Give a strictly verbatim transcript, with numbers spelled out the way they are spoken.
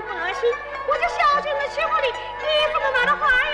恶心，我就小心的去屋里，衣服都拿到换